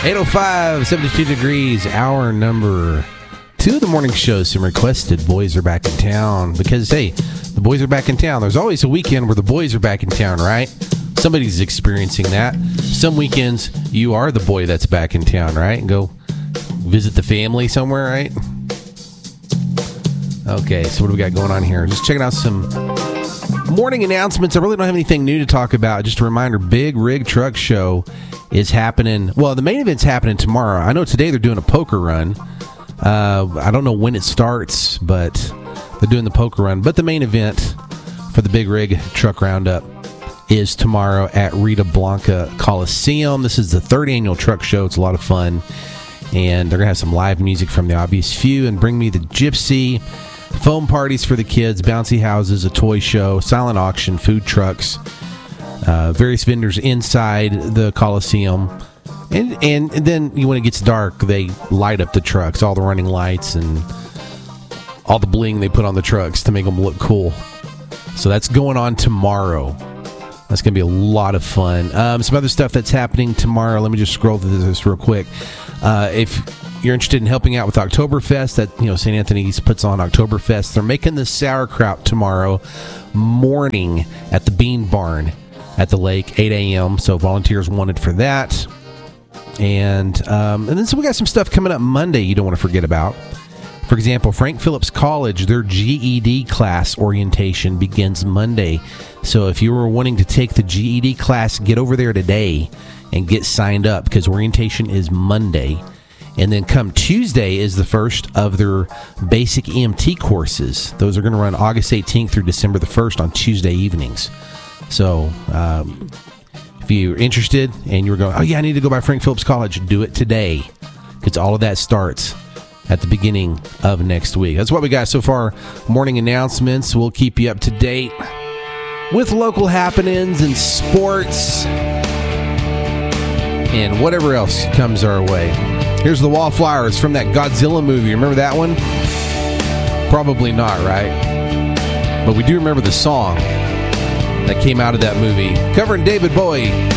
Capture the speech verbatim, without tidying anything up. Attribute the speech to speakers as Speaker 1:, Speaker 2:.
Speaker 1: eight oh five, seventy-two degrees, hour number two of the morning show. Some requested Boys Are Back in Town. Because, hey, the boys are back in town. There's always a weekend where the boys are back in town, right? Somebody's experiencing that. Some weekends, you are the boy that's back in town, right? And go visit the family somewhere, right? Okay, so what do we got going on here? Just checking out some morning announcements. I really don't have anything new to talk about. Just a reminder, Big Rig Truck Show is happening. Well, the main event's happening tomorrow. I know today they're doing a poker run. Uh, I don't know when it starts, but they're doing the poker run. But the main event for the Big Rig Truck Roundup is tomorrow at Rita Blanca Coliseum. This is the third annual truck show. It's a lot of fun. And they're going to have some live music from the Obvious Few and Bring Me the Gypsy. Foam parties for the kids, bouncy houses, a toy show, silent auction, food trucks, uh, various vendors inside the Coliseum. And, and and then when it gets dark, they light up the trucks, all the running lights and all the bling they put on the trucks to make them look cool. So that's going on tomorrow. That's going to be a lot of fun. Um, some other stuff that's happening tomorrow. Let me just scroll through this real quick. Uh, if you're interested in helping out with Oktoberfest, that, you know, Saint Anthony's puts on Oktoberfest. They're making the sauerkraut tomorrow morning at the Bean Barn at the lake, eight a.m. So volunteers wanted for that. And um, and then so we got some stuff coming up Monday you don't want to forget about. For example, Frank Phillips College, their G E D class orientation begins Monday. So if you were wanting to take the G E D class, get over there today and get signed up because orientation is Monday. And then come Tuesday is the first of their basic E M T courses. Those are going to run August eighteenth through December the first on Tuesday evenings. So um, if you're interested and you're going, oh yeah, I need to go by Frank Phillips College, do it today because all of that starts at the beginning of next week. That's what we got so far. Morning announcements. We'll keep you up to date with local happenings and sports and whatever else comes our way. Here's the Wallflowers from that Godzilla movie. Remember that one? Probably not, right? But we do remember the song that came out of that movie, covering David Bowie.